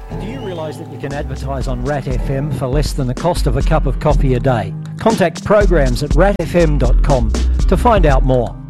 Do you realise that you can advertise on Rat FM for less than the cost of a cup of coffee a day? Contact programs@ratfm.com to find out more.